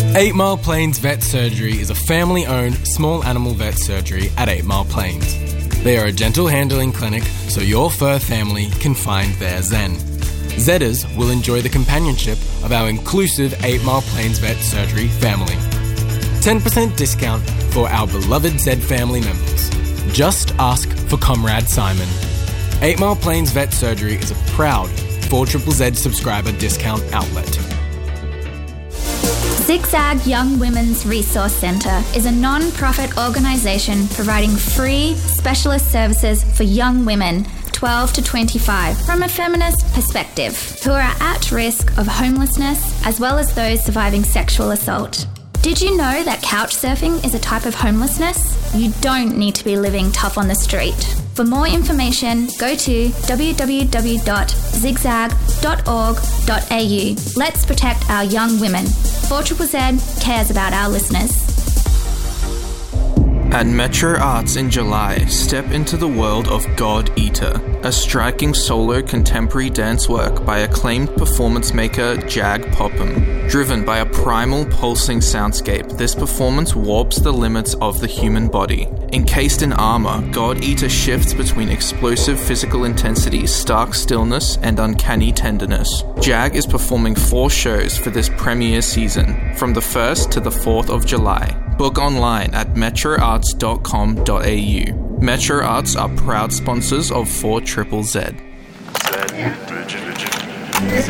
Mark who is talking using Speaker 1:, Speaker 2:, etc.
Speaker 1: 8 Mile Plains Vet Surgery is a family-owned small animal vet surgery at 8 Mile Plains. They are a gentle handling clinic so your fur family can find their zen. Zedders will enjoy the companionship of our inclusive 8 Mile Plains Vet Surgery family. 10% discount for our beloved Zed family members. Just ask for Comrade Simon. 8 Mile Plains Vet Surgery is a proud 4ZZZ subscriber discount outlet.
Speaker 2: Zigzag Young Women's Resource Centre is a non-profit organisation providing free specialist services for young women 12 to 25 from a feminist perspective who are at risk of homelessness as well as those surviving sexual assault. Did you know that couch surfing is a type of homelessness? You don't need to be living tough on the street. For more information, go to www.zigzag.org.au. Let's protect our young women. 4ZZZ cares about our listeners.
Speaker 3: At Metro Arts in July, step into the world of God Eater, a striking solo contemporary dance work by acclaimed performance maker Jag Popham. Driven by a primal pulsing soundscape, this performance warps the limits of the human body. Encased in armor, God Eater shifts between explosive physical intensity, stark stillness, and uncanny tenderness. Jag is performing 4 shows for this premiere season, from the 1st to the 4th of July. Book online at metroarts.com.au. Metro Arts are proud sponsors of 4ZZZ.